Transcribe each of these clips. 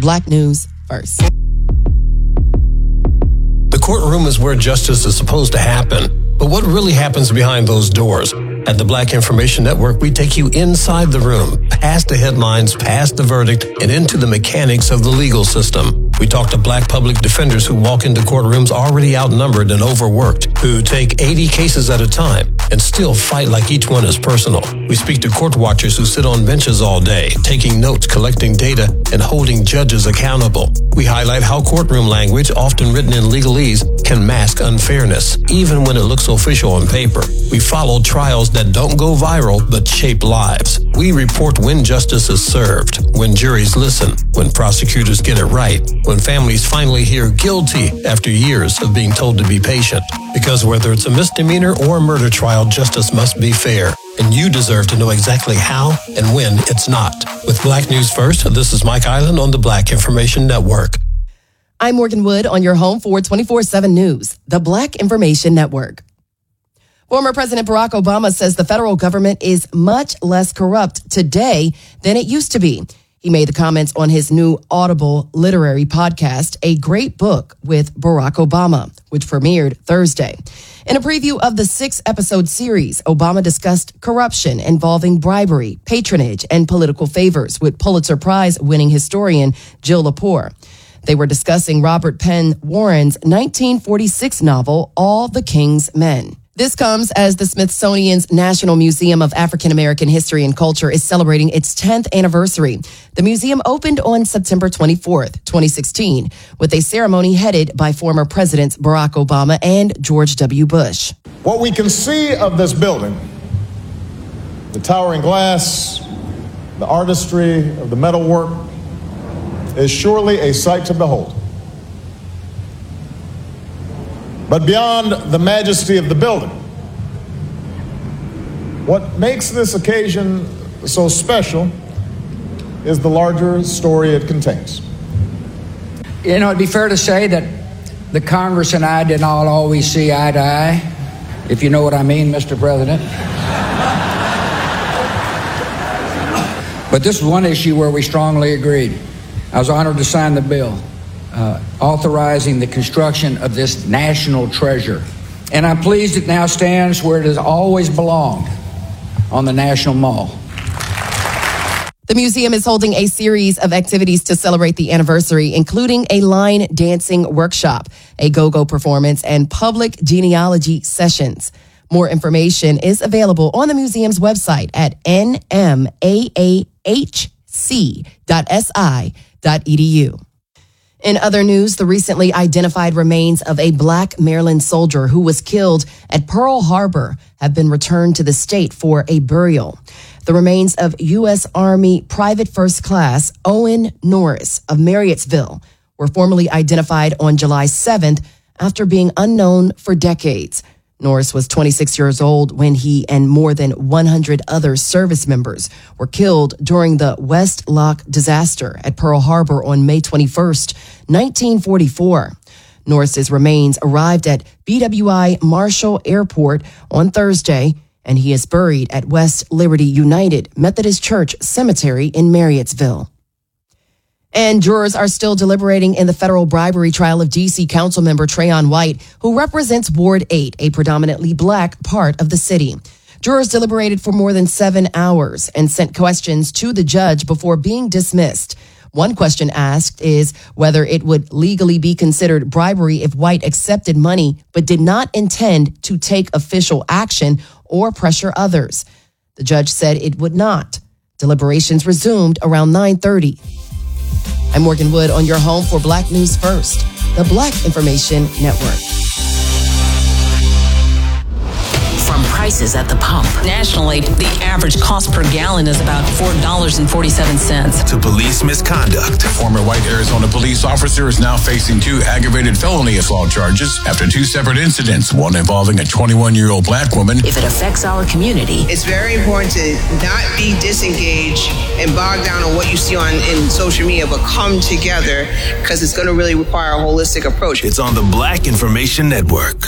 Black News First. The courtroom is where justice is supposed to happen. But what really happens behind those doors? At the Black Information Network, we take you inside the room, past the headlines, past the verdict, and into the mechanics of the legal system. We talk to Black public defenders who walk into courtrooms already outnumbered and overworked, who take 80 cases at a time and still fight like each one is personal. We speak to court watchers who sit on benches all day, taking notes, collecting data, and holding judges accountable. We highlight how courtroom language, often written in legalese, can mask unfairness, even when it looks official on paper. We follow trials that don't go viral but shape lives. We report when justice is served, when juries listen, when prosecutors get it right, when families finally hear guilty after years of being told to be patient. Because whether it's a misdemeanor or a murder trial, justice must be fair. And you deserve to know exactly how and when it's not. With Black News First, this is Mike Island on the Black Information Network. I'm Morgan Wood on your home for 24/7 News, the Black Information Network. Former President Barack Obama says the federal government is much less corrupt today than it used to be. He made the comments on his new Audible literary podcast, A Great Book with Barack Obama, which premiered Thursday. In a preview of the 6-episode series, Obama discussed corruption involving bribery, patronage, and political favors with Pulitzer Prize-winning historian Jill Lepore. They were discussing Robert Penn Warren's 1946 novel, All the King's Men. This comes as the Smithsonian's National Museum of African American History and Culture is celebrating its 10th anniversary. The museum opened on September 24th, 2016, with a ceremony headed by former Presidents Barack Obama and George W. Bush. What we can see of this building, the towering glass, the artistry of the metalwork, is surely a sight to behold. But beyond the majesty of the building, what makes this occasion so special is the larger story it contains. You know, it'd be fair to say that the Congress and I did not always see eye to eye, if you know what I mean, Mr. President. But this is one issue where we strongly agreed. I was honored to sign the bill authorizing the construction of this national treasure. And I'm pleased it now stands where it has always belonged, on the National Mall. The museum is holding a series of activities to celebrate the anniversary, including a line dancing workshop, a go-go performance, and public genealogy sessions. More information is available on the museum's website at nmahc.si.edu. In other news, the recently identified remains of a Black Maryland soldier who was killed at Pearl Harbor have been returned to the state for a burial. The remains of U.S. Army Private First Class Owen Norris of Marriottsville were formally identified on July 7th after being unknown for decades. Norris was 26 years old when he and more than 100 other service members were killed during the West Loch disaster at Pearl Harbor on May 21st, 1944. Norris's remains arrived at BWI Marshall Airport on Thursday, and he is buried at West Liberty United Methodist Church Cemetery in Marriottsville. And jurors are still deliberating in the federal bribery trial of D.C. Councilmember Trayon White, who represents Ward 8, a predominantly Black part of the city. Jurors deliberated for more than 7 hours and sent questions to the judge before being dismissed. One question asked is whether it would legally be considered bribery if White accepted money but did not intend to take official action or pressure others. The judge said it would not. Deliberations resumed around 9:30. I'm Morgan Wood on your home for Black News First, the Black Information Network. From prices at the pump. Nationally, the average cost per gallon is about $4.47. To police misconduct. Former white Arizona police officer is now facing 2 aggravated felony assault charges after 2 separate incidents, one involving a 21-year-old Black woman. If it affects our community, it's very important to not be disengaged and bogged down on what you see in social media, but come together because it's going to really require a holistic approach. It's on the Black Information Network.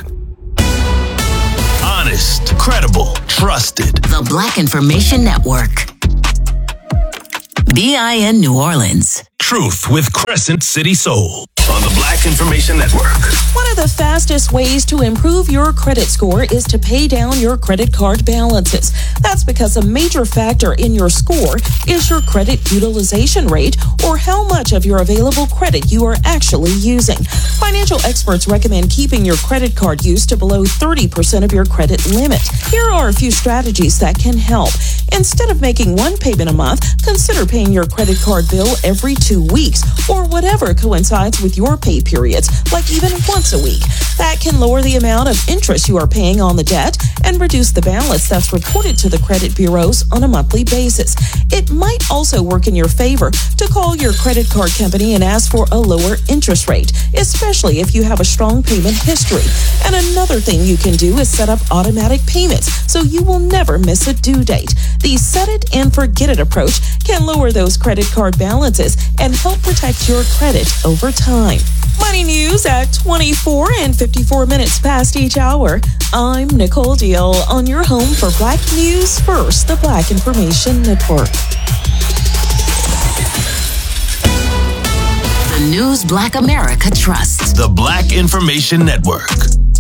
Honest, credible, trusted. The Black Information Network. BIN New Orleans. Truth with Crescent City Soul on the Black Information Network. One of the fastest ways to improve your credit score is to pay down your credit card balances. That's because a major factor in your score is your credit utilization rate, or how much of your available credit you are actually using. Financial experts recommend keeping your credit card use to below 30% of your credit limit. Here are a few strategies that can help. Instead of making one payment a month, consider paying your credit card bill every 2 weeks, or whatever coincides with your pay periods, like even once a week. That can lower the amount of interest you are paying on the debt and reduce the balance that's reported to the credit bureaus on a monthly basis. It might also work in your favor to call your credit card company and ask for a lower interest rate, especially if you have a strong payment history. And another thing you can do is set up automatic payments so you will never miss a due date. The set it and forget it approach can lower those credit card balances and help protect your credit over time. Money news at 24 and 54 minutes past each hour. I'm Nicole Deal on your home for Black News First, the Black Information Network. The News Black America trusts. The Black Information Network.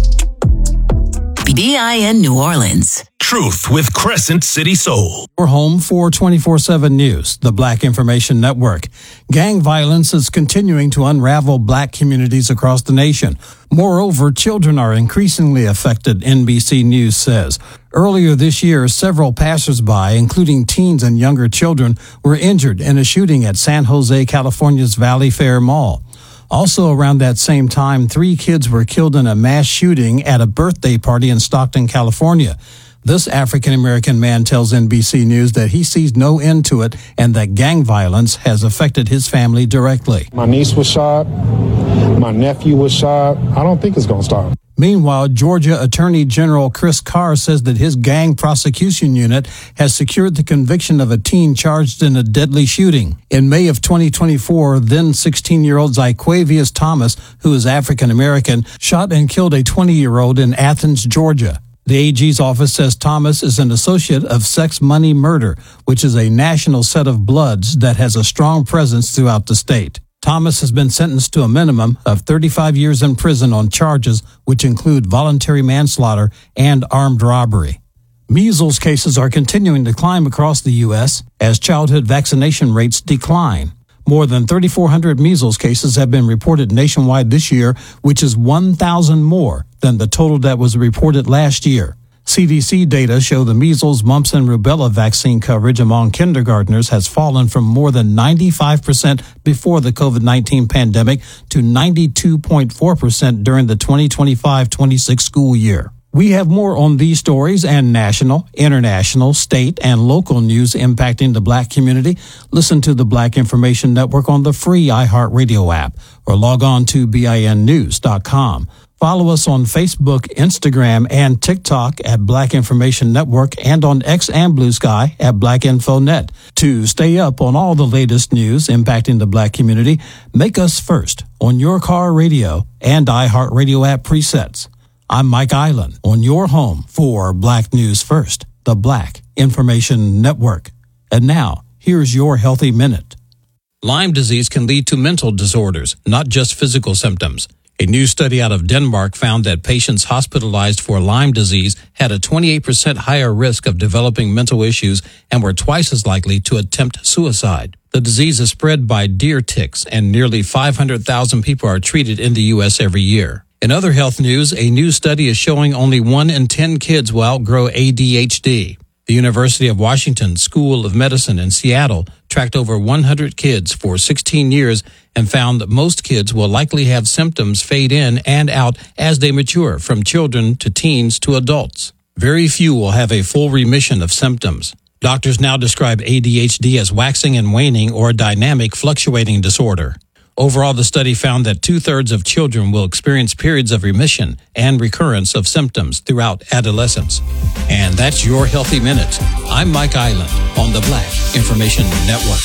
BIN New Orleans. Truth with Crescent City Soul. We're home for 24/7 News, the Black Information Network. Gang violence is continuing to unravel black communities across the nation. Moreover, children are increasingly affected, NBC News says. Earlier this year, several passersby, including teens and younger children, were injured in a shooting at San Jose, California's Valley Fair Mall. Also around that same time, 3 kids were killed in a mass shooting at a birthday party in Stockton, California. This African-American man tells NBC News that he sees no end to it and that gang violence has affected his family directly. My niece was shot. My nephew was shot. I don't think it's going to stop. Meanwhile, Georgia Attorney General Chris Carr says that his gang prosecution unit has secured the conviction of a teen charged in a deadly shooting. In May of 2024, then 16-year-old Zyquavius Thomas, who is African-American, shot and killed a 20-year-old in Athens, Georgia. The AG's office says Thomas is an associate of Sex Money Murder, which is a national set of bloods that has a strong presence throughout the state. Thomas has been sentenced to a minimum of 35 years in prison on charges which include voluntary manslaughter and armed robbery. Measles cases are continuing to climb across the U.S. as childhood vaccination rates decline. More than 3,400 measles cases have been reported nationwide this year, which is 1,000 more than the total that was reported last year. CDC data show the measles, mumps, and rubella vaccine coverage among kindergartners has fallen from more than 95% before the COVID-19 pandemic to 92.4% during the 2025-26 school year. We have more on these stories and national, international, state, and local news impacting the black community. Listen to the Black Information Network on the free iHeartRadio app or log on to BINnews.com. Follow us on Facebook, Instagram, and TikTok at Black Information Network and on X and Blue Sky at BlackInfoNet. To stay up on all the latest news impacting the black community, make us first on your car radio and iHeartRadio app presets. I'm Mike Island on your home for Black News First, the Black Information Network. And now, here's your Healthy Minute. Lyme disease can lead to mental disorders, not just physical symptoms. A new study out of Denmark found that patients hospitalized for Lyme disease had a 28% higher risk of developing mental issues and were twice as likely to attempt suicide. The disease is spread by deer ticks, and nearly 500,000 people are treated in the U.S. every year. In other health news, a new study is showing only 1 in 10 kids will outgrow ADHD. The University of Washington School of Medicine in Seattle tracked over 100 kids for 16 years and found that most kids will likely have symptoms fade in and out as they mature, from children to teens to adults. Very few will have a full remission of symptoms. Doctors now describe ADHD as waxing and waning or a dynamic fluctuating disorder. Overall, the study found that 2/3 of children will experience periods of remission and recurrence of symptoms throughout adolescence. And that's your Healthy Minute. I'm Mike Island on the Black Information Network.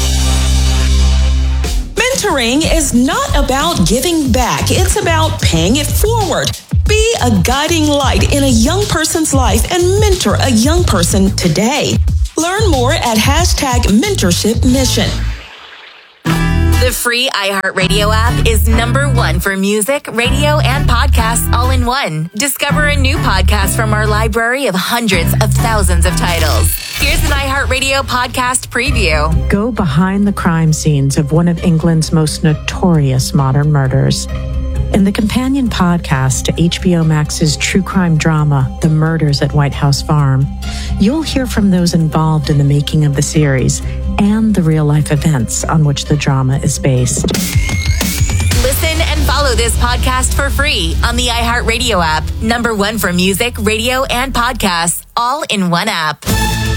Mentoring is not about giving back. It's about paying it forward. Be a guiding light in a young person's life and mentor a young person today. Learn more at #mentorshipmission. The free iHeartRadio app is #1 for music, radio, and podcasts all in one. Discover a new podcast from our library of hundreds of thousands of titles. Here's an iHeartRadio podcast preview. Go behind the crime scenes of one of England's most notorious modern murders. In the companion podcast to HBO Max's true crime drama, The Murders at White House Farm, you'll hear from those involved in the making of the series and the real-life events on which the drama is based. Listen and follow this podcast for free on the iHeartRadio app. #1 for music, radio, and podcasts, all in one app.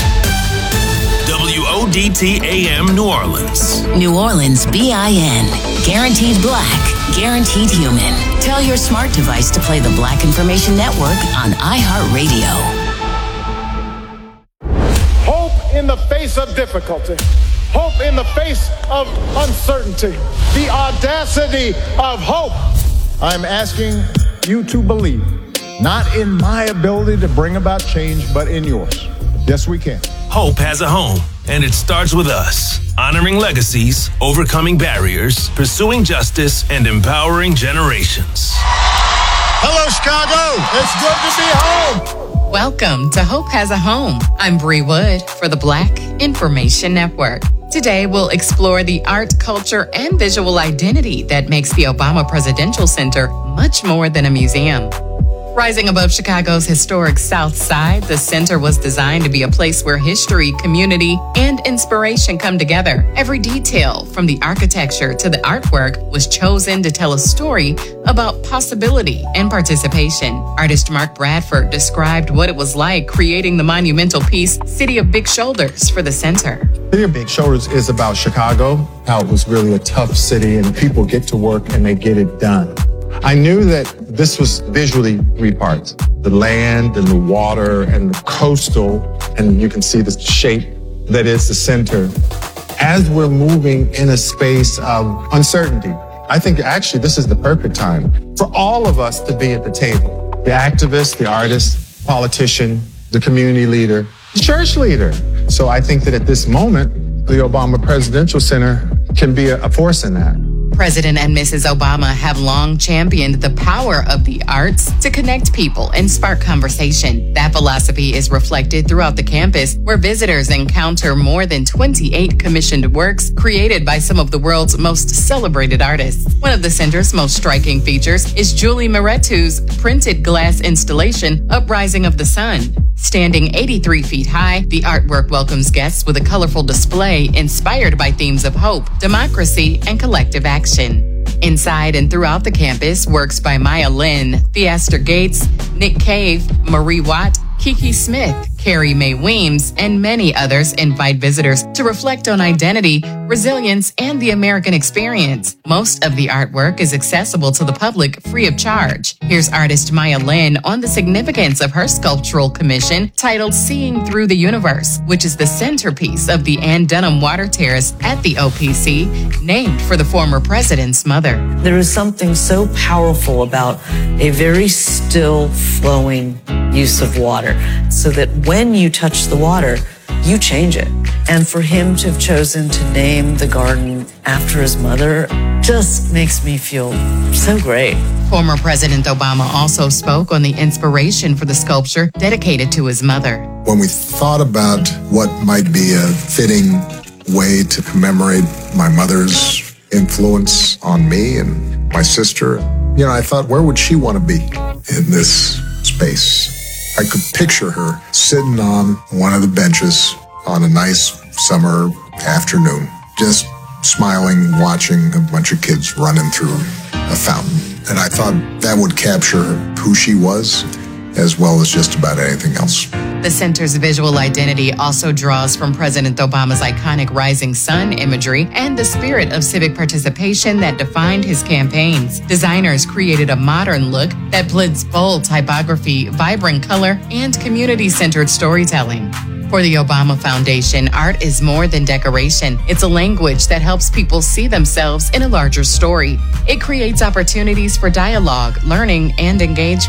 WODT AM New Orleans. New Orleans BIN. Guaranteed black. Guaranteed human. Tell your smart device to play the Black Information Network on iHeartRadio. Hope in the face of difficulty. Hope in the face of uncertainty. The audacity of hope. I'm asking you to believe, not in my ability to bring about change, but in yours. Yes, we can. Hope has a home, and it starts with us. Honoring legacies, overcoming barriers, pursuing justice, and empowering generations. Hello, Chicago. It's good to be home. Welcome to Hope Has a Home. I'm Bree Wood for the Black Information Network. Today, we'll explore the art, culture, and visual identity that makes the Obama Presidential Center much more than a museum. Rising above Chicago's historic South Side, the center was designed to be a place where history, community, and inspiration come together. Every detail, from the architecture to the artwork, was chosen to tell a story about possibility and participation. Artist Mark Bradford described what it was like creating the monumental piece, City of Big Shoulders, for the center. City of Big Shoulders is about Chicago, how it was really a tough city and people get to work and they get it done. I knew that this was visually three parts: the land and the water and the coastal, and you can see the shape that is the center. As we're moving in a space of uncertainty, I think actually this is the perfect time for all of us to be at the table. The activist, the artist, politician, the community leader, the church leader. So I think that at this moment, the Obama Presidential Center can be a force in that. President and Mrs. Obama have long championed the power of the arts to connect people and spark conversation. That philosophy is reflected throughout the campus, where visitors encounter more than 28 commissioned works created by some of the world's most celebrated artists. One of the center's most striking features is Julie Moretu's printed glass installation, Uprising of the Sun. Standing 83 feet high, the artwork welcomes guests with a colorful display inspired by themes of hope, democracy, and collective action. Inside and throughout the campus, works by Maya Lin, Theaster Gates, Nick Cave, Marie Watt, Kiki Smith, Carrie Mae Weems, and many others invite visitors to reflect on identity, resilience, and the American experience. Most of the artwork is accessible to the public free of charge. Here's artist Maya Lin on the significance of her sculptural commission titled Seeing Through the Universe, which is the centerpiece of the Ann Dunham Water Terrace at the OPC, named for the former president's mother. There is something so powerful about a very still, flowing use of water, so that when you touch the water, you change it. And for him to have chosen to name the garden after his mother just makes me feel so great. Former President Obama also spoke on the inspiration for the sculpture dedicated to his mother. When we thought about what might be a fitting way to commemorate my mother's influence on me and my sister, I thought, where would she want to be in this space? I could picture her sitting on one of the benches on a nice summer afternoon, just smiling, watching a bunch of kids running through a fountain. And I thought that would capture who she was, as well as just about anything else. The center's visual identity also draws from President Obama's iconic rising sun imagery and the spirit of civic participation that defined his campaigns. Designers created a modern look that blends bold typography, vibrant color, and community-centered storytelling. For the Obama Foundation, art is more than decoration. It's a language that helps people see themselves in a larger story. It creates opportunities for dialogue, learning, and engagement.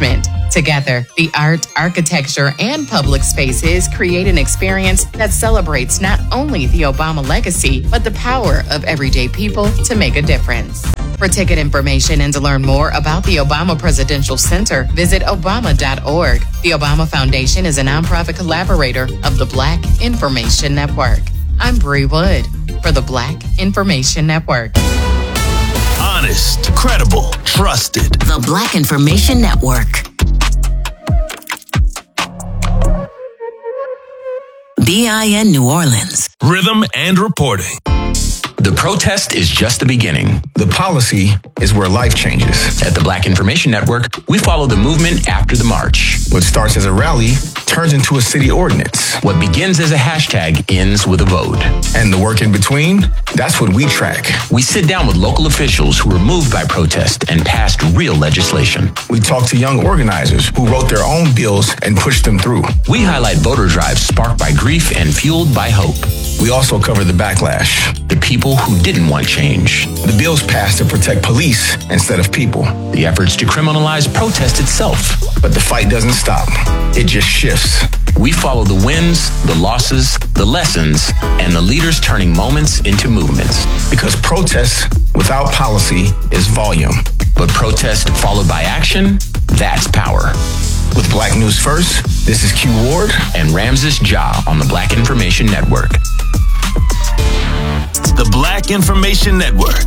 Together, the art, architecture, and public spaces create an experience that celebrates not only the Obama legacy, but the power of everyday people to make a difference. For ticket information and to learn more about the Obama Presidential Center, visit obama.org. The Obama Foundation is a nonprofit collaborator of the Black Information Network. I'm Bree Wood for the Black Information Network. Honest, credible, trusted. The Black Information Network. BIN New Orleans. Rhythm and reporting. The protest is just the beginning. The policy is where life changes. At the Black Information Network, we follow the movement after the march. What starts as a rally turns into a city ordinance. What begins as a hashtag ends with a vote. And the work in between, that's what we track. We sit down with local officials who were moved by protest and passed real legislation. We talk to young organizers who wrote their own bills and pushed them through. We highlight voter drives sparked by grief and fueled by hope. We also cover the backlash, the people who didn't want change. The bills passed to protect police instead of people. The efforts to criminalize protest itself. But the fight doesn't stop. It just shifts. We follow the wins, the losses, the lessons, and the leaders turning moments into movements. Because protest without policy is volume. But protest followed by action, that's power. With Black News First, this is Q Ward and Ramses Ja on the Black Information Network. The Black Information Network.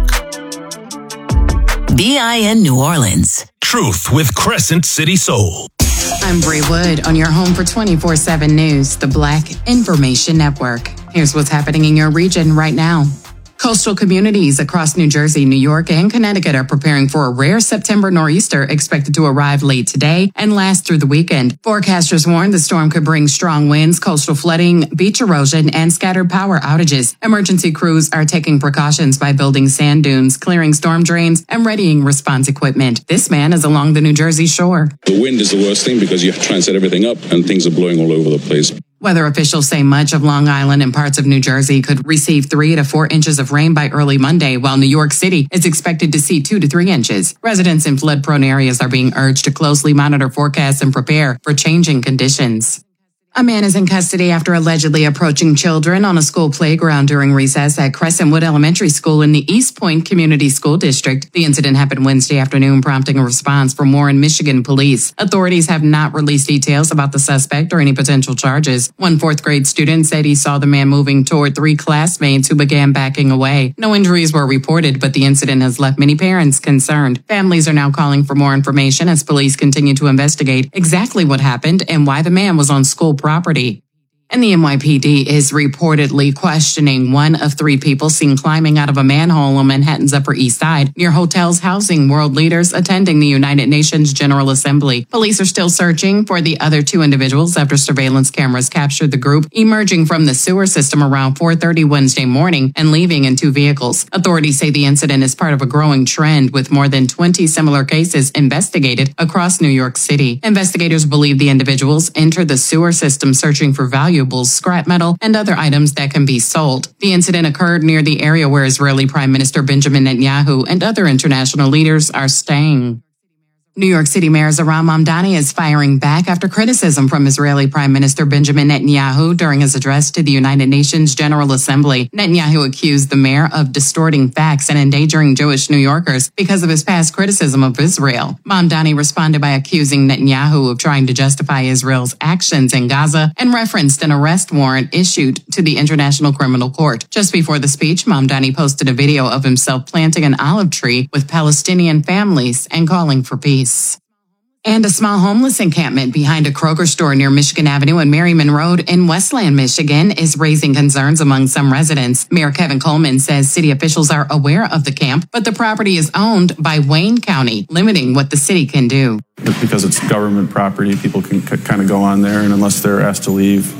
BIN New Orleans. Truth with Crescent City Soul. I'm Bree Wood on your home for 24/7 News, the Black Information Network. Here's what's happening in your region right now. Coastal communities across New Jersey, New York, and Connecticut are preparing for a rare September nor'easter expected to arrive late today and last through the weekend. Forecasters warn the storm could bring strong winds, coastal flooding, beach erosion, and scattered power outages. Emergency crews are taking precautions by building sand dunes, clearing storm drains, and readying response equipment. This man is along the New Jersey shore. The wind is the worst thing because you have to try and set everything up and things are blowing all over the place. Weather officials say much of Long Island and parts of New Jersey could receive 3 to 4 inches of rain by early Monday, while New York City is expected to see 2 to 3 inches. Residents in flood-prone areas are being urged to closely monitor forecasts and prepare for changing conditions. A man is in custody after allegedly approaching children on a school playground during recess at Crescentwood Elementary School in the East Point Community School District. The incident happened Wednesday afternoon, prompting a response from Warren, Michigan police. Authorities have not released details about the suspect or any potential charges. One fourth-grade student said he saw the man moving toward 3 classmates who began backing away. No injuries were reported, but the incident has left many parents concerned. Families are now calling for more information as police continue to investigate exactly what happened and why the man was on school property. And the NYPD is reportedly questioning 1 of 3 people seen climbing out of a manhole on Manhattan's Upper East Side near hotels housing world leaders attending the United Nations General Assembly. Police are still searching for the other 2 individuals after surveillance cameras captured the group emerging from the sewer system around 4:30 Wednesday morning and leaving in 2 vehicles. Authorities say the incident is part of a growing trend with more than 20 similar cases investigated across New York City. Investigators believe the individuals entered the sewer system searching for valuables, scrap metal, and other items that can be sold. The incident occurred near the area where Israeli Prime Minister Benjamin Netanyahu and other international leaders are staying. New York City Mayor Zohran Mamdani is firing back after criticism from Israeli Prime Minister Benjamin Netanyahu during his address to the United Nations General Assembly. Netanyahu accused the mayor of distorting facts and endangering Jewish New Yorkers because of his past criticism of Israel. Mamdani responded by accusing Netanyahu of trying to justify Israel's actions in Gaza and referenced an arrest warrant issued to the International Criminal Court. Just before the speech, Mamdani posted a video of himself planting an olive tree with Palestinian families and calling for peace. And a small homeless encampment behind a Kroger store near Michigan Avenue and Merriman Road in Westland, Michigan is raising concerns among some residents. Mayor Kevin Coleman says city officials are aware of the camp, but the property is owned by Wayne County, limiting what the city can do. Because it's government property, people can kind of go on there, and unless they're asked to leave,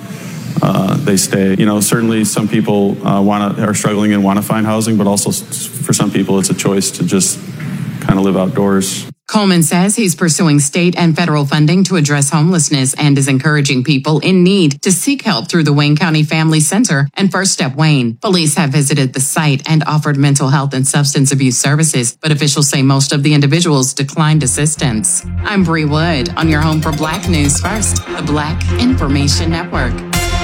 they stay. You know, certainly some people are struggling and want to find housing, but also for some people it's a choice to just kind of live outdoors. Coleman says he's pursuing state and federal funding to address homelessness and is encouraging people in need to seek help through the Wayne County Family Center and First Step Wayne. Police have visited the site and offered mental health and substance abuse services, but officials say most of the individuals declined assistance. I'm Bree Wood on your home for Black News First, the Black Information Network.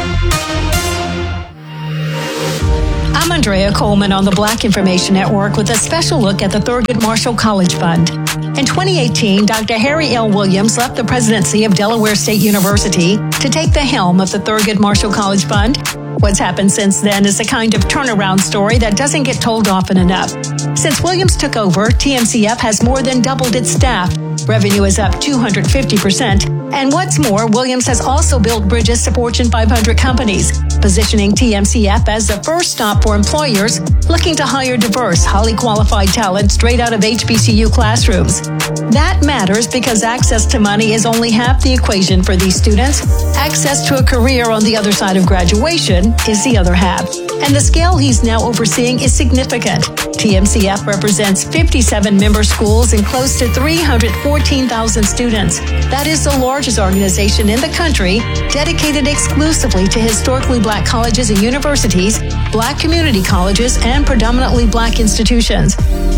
I'm Andrea Coleman on the Black Information Network with a special look at the Thurgood Marshall College Fund. In 2018, Dr. Harry L. Williams left the presidency of Delaware State University to take the helm of the Thurgood Marshall College Fund. What's happened since then is a kind of turnaround story that doesn't get told often enough. Since Williams took over, TMCF has more than doubled its staff. Revenue is up 250%. And what's more, Williams has also built bridges to Fortune 500 companies, positioning TMCF as the first stop for employers looking to hire diverse, highly qualified talent straight out of HBCU classrooms. That matters because access to money is only half the equation for these students. Access to a career on the other side of graduation is the other half. And the scale he's now overseeing is significant. TMCF represents 57 member schools and close to 314,000 students. That is the largest organization in the country dedicated exclusively to historically Black colleges and universities, Black community colleges, and predominantly Black institutions.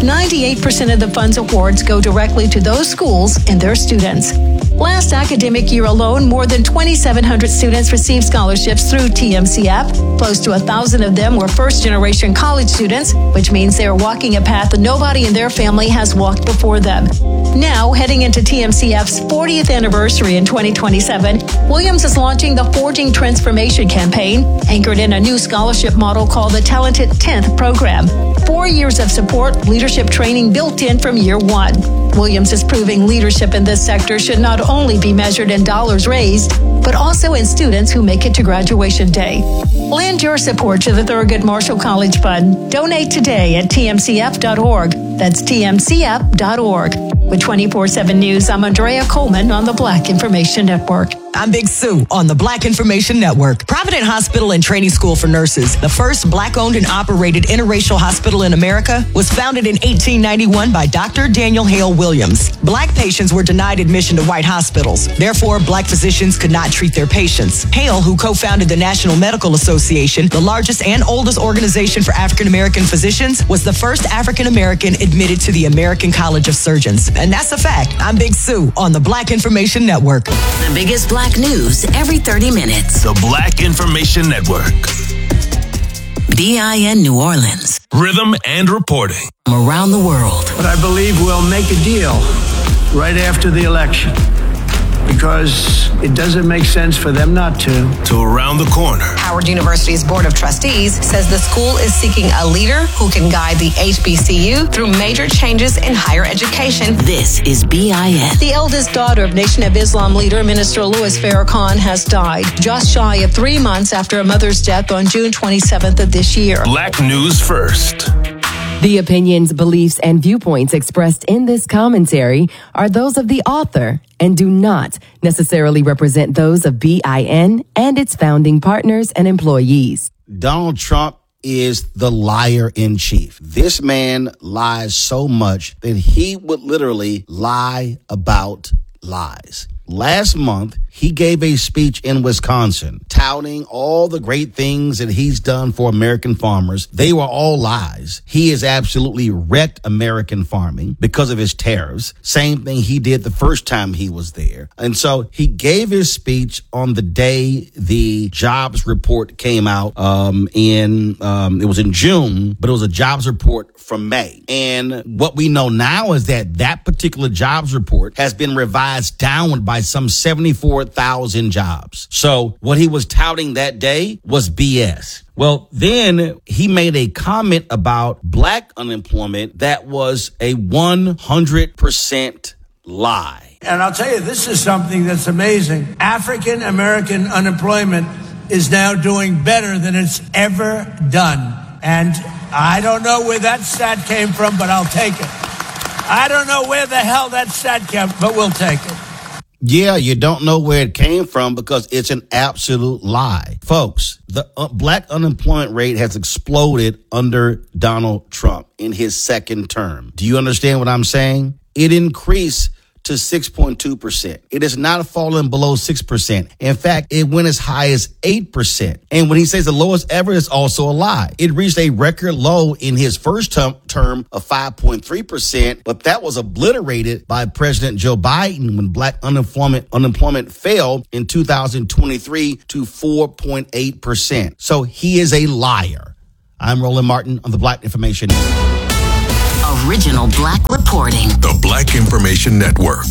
98% of the fund's awards go directly to those schools and their students. Last academic year alone, more than 2,700 students received scholarships through TMCF. Close to 1,000 of them were first-generation college students, which means they are walking a path that nobody in their family has walked before them. Now, heading into TMCF's 40th anniversary in 2027, Williams is launching the Forging Transformation campaign, anchored in a new scholarship model called the Talented 10th program. 4 years of support, leadership training built in from year one. Williams is proving leadership in this sector should not only be measured in dollars raised, but also in students who make it to graduation day. Lend your support to the Thurgood Marshall College Fund. Donate today at tmcf.org. That's tmcf.org. With 24/7 News, I'm Andrea Coleman on the Black Information Network. I'm Big Sue on the Black Information Network. Provident Hospital and Training School for Nurses, the first Black-owned and operated interracial hospital in America, was founded in 1891 by Dr. Daniel Hale Williams. Black patients were denied admission to white hospitals. Therefore, Black physicians could not treat their patients. Hale, who co-founded the National Medical Association, the largest and oldest organization for African-American physicians, was the first African-American admitted to the American College of Surgeons. And that's a fact. I'm Big Sue on the Black Information Network. The biggest Black news every 30 minutes. The Black Information Network. BIN New Orleans. Rhythm and reporting. From around the world. But I believe we'll make a deal right after the election, because it doesn't make sense for them not to. To around the corner. Howard University's Board of Trustees says the school is seeking a leader who can guide the HBCU through major changes in higher education. This is BIN. The eldest daughter of Nation of Islam leader Minister Louis Farrakhan has died just shy of 3 months after a mother's death on June 27th of this year. Black News First. The opinions, beliefs, and viewpoints expressed in this commentary are those of the author and do not necessarily represent those of BIN and its founding partners and employees. Donald Trump is the liar in chief. This man lies so much that he would literally lie about lies. Last month, he gave a speech in Wisconsin touting all the great things that he's done for American farmers. They were all lies. He has absolutely wrecked American farming because of his tariffs. Same thing he did the first time he was there. And so he gave his speech on the day the jobs report came out it was in June, but it was a jobs report from May. And what we know now is that particular jobs report has been revised downward by some 74,000 jobs. So what he was touting that day was BS. Well, then he made a comment about Black unemployment that was a 100% lie. And I'll tell you, this is something that's amazing. African American unemployment is now doing better than it's ever done. And I don't know where that stat came from, but I'll take it. I don't know where the hell that stat came, but we'll take it. Yeah, you don't know where it came from because it's an absolute lie. Folks, the Black unemployment rate has exploded under Donald Trump in his second term. Do you understand what I'm saying? it increased to 6.2%. It has not fallen below 6%. In fact, it went as high as 8%. And when he says the lowest ever, it's also a lie. It reached a record low in his first term of 5.3%, but that was obliterated by President Joe Biden when black unemployment fell in 2023 to 4.8%. So he is a liar. I'm Roland Martin on the Black Information Network. Original Black reporting. The Black Information Network.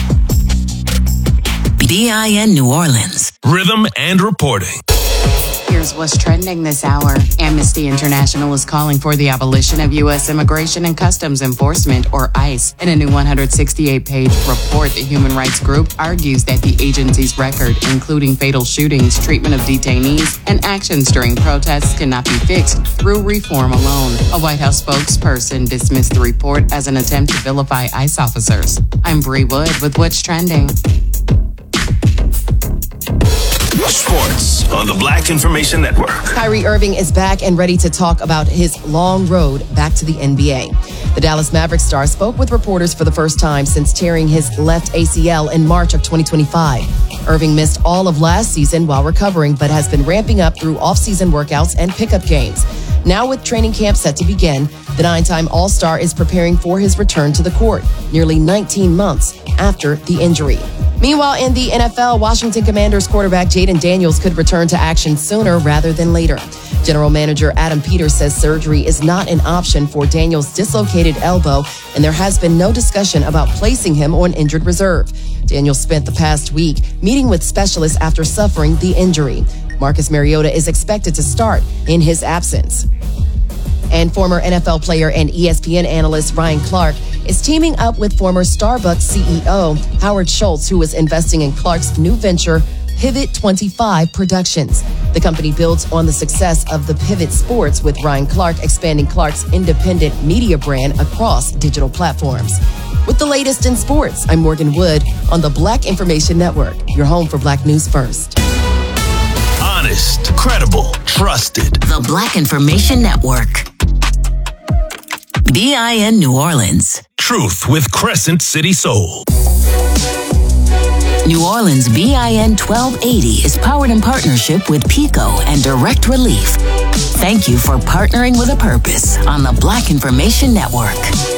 BIN New Orleans. Rhythm and reporting. Here's what's trending this hour. Amnesty International is calling for the abolition of U.S. Immigration and Customs Enforcement, or ICE. In a new 168-page report, the human rights group argues that the agency's record, including fatal shootings, treatment of detainees, and actions during protests, cannot be fixed through reform alone. A White House spokesperson dismissed the report as an attempt to vilify ICE officers. I'm Bree Wood with What's Trending. Sports on the Black Information Network. Kyrie Irving is back and ready to talk about his long road back to the NBA. The Dallas Mavericks star spoke with reporters for the first time since tearing his left ACL in March of 2025. Irving missed all of last season while recovering, but has been ramping up through off-season workouts and pickup games. Now with training camp set to begin, the 9-time All-Star is preparing for his return to the court, nearly 19 months after the injury. Meanwhile, in the NFL, Washington Commanders quarterback Jaden Daniels could return to action sooner rather than later. General Manager Adam Peters says surgery is not an option for Daniels' dislocated elbow, and there has been no discussion about placing him on injured reserve. Daniels spent the past week meeting with specialists after suffering the injury. Marcus Mariota is expected to start in his absence. And former NFL player and ESPN analyst Ryan Clark is teaming up with former Starbucks CEO Howard Schultz, who is investing in Clark's new venture, Pivot 25 Productions. The company builds on the success of the Pivot Sports, with Ryan Clark expanding Clark's independent media brand across digital platforms. With the latest in sports, I'm Morgan Wood on the Black Information Network, your home for Black News First. Honest, credible, trusted. The Black Information Network. BIN New Orleans. Truth with Crescent City Soul. New Orleans BIN 1280 is powered in partnership with PICO and Direct Relief. Thank you for partnering with a purpose on the Black Information Network.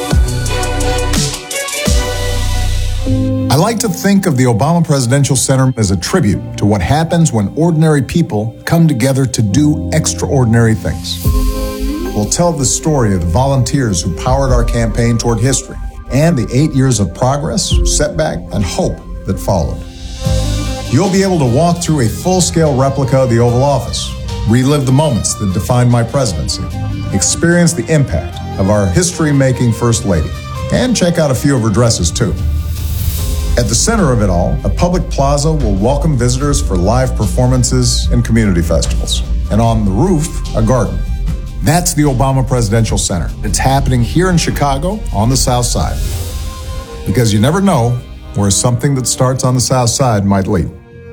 I like to think of the Obama Presidential Center as a tribute to what happens when ordinary people come together to do extraordinary things. We'll tell the story of the volunteers who powered our campaign toward history and the 8 years of progress, setback, and hope that followed. You'll be able to walk through a full-scale replica of the Oval Office, relive the moments that defined my presidency, experience the impact of our history-making First Lady, and check out a few of her dresses, too. At the center of it all, a public plaza will welcome visitors for live performances and community festivals. And on the roof, a garden. That's the Obama Presidential Center. It's happening here in Chicago on the South Side. Because you never know where something that starts on the South Side might lead.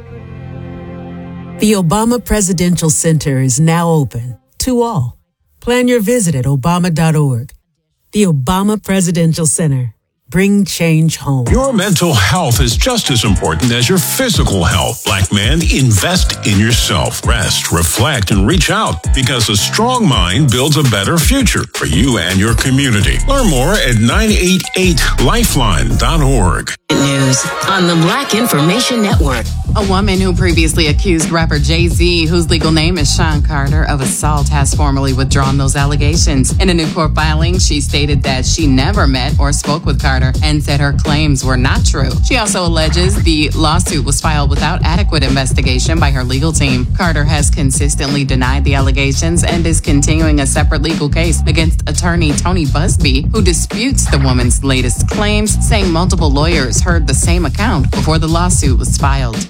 The Obama Presidential Center is now open to all. Plan your visit at Obama.org. The Obama Presidential Center. Bring change home. Your mental health is just as important as your physical health. Black man, invest in yourself. Rest, reflect, and reach out, because a strong mind builds a better future for you and your community. Learn more at 988lifeline.org. News on the Black Information Network. A woman who previously accused rapper Jay-Z, whose legal name is Sean Carter, of assault has formally withdrawn those allegations. In a new court filing, she stated that she never met or spoke with Carter and said her claims were not true. She also alleges the lawsuit was filed without adequate investigation by her legal team. Carter has consistently denied the allegations and is continuing a separate legal case against attorney Tony Busby, who disputes the woman's latest claims, saying multiple lawyers heard the same account before the lawsuit was filed.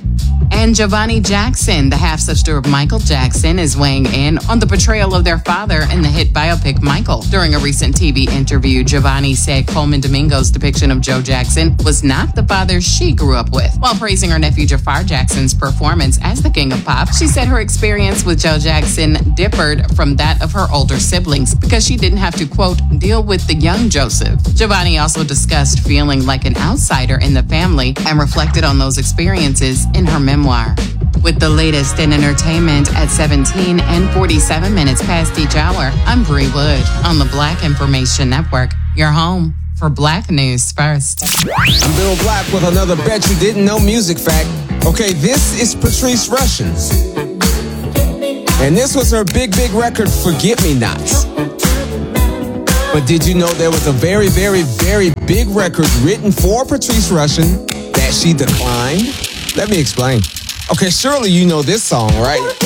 And Giovanni Jackson, the half-sister of Michael Jackson, is weighing in on the portrayal of their father in the hit biopic Michael. During a recent TV interview, Giovanni said Coleman Domingo's depiction of Joe Jackson was not the father she grew up with. While praising her nephew Jafar Jackson's performance as the King of Pop, she said her experience with Joe Jackson differed from that of her older siblings because she didn't have to, quote, deal with the young Joseph. Giovanni also discussed feeling like an outsider in the family and reflected on those experiences in her memoir. With the latest in entertainment at 17 and 47 minutes past each hour, I'm Bree Wood on the Black Information Network, your home for Black News First. I'm Bill Black with another Bet You Didn't Know music fact. Okay, this is Patrice Rushen. And this was her big record, Forget Me Nots. But did you know there was a very big record written for Patrice Rushen that she declined? Let me explain. Okay, surely you know this song, right?